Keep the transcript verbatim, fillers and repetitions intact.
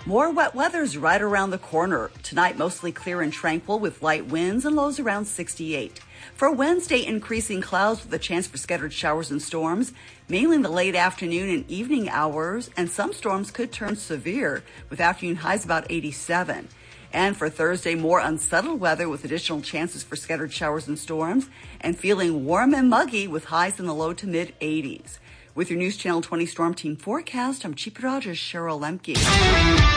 More wet weather's right around the corner. Tonight, mostly clear and tranquil with light winds and lows around sixty-eight. For Wednesday, increasing clouds with a chance for scattered showers and storms, mainly in the late afternoon and evening hours, and some storms could turn severe with afternoon highs about eighty-seven. And for Thursday, more unsettled weather with additional chances for scattered showers and storms, and feeling warm and muggy with highs in the low to mid eighties. With your News Channel twenty Storm Team forecast, I'm Chief Meteorologist Cheryl Lemke.